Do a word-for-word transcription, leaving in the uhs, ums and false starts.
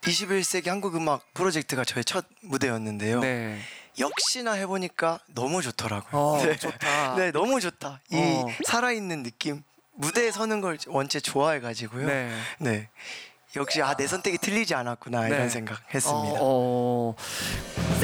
이십일 세기 한국 음악 프로젝트가 저의 첫 무대였는데요. 네. 역시나 해보니까 너무 좋더라고요. 어, 네. 좋다. 네, 너무 좋다. 이 어. 살아있는 느낌. 무대에 서는 걸 원체 좋아해가지고요. 네. 네. 역시 아, 내 선택이 틀리지 않았구나 네. 이런 생각 했습니다. 어, 어.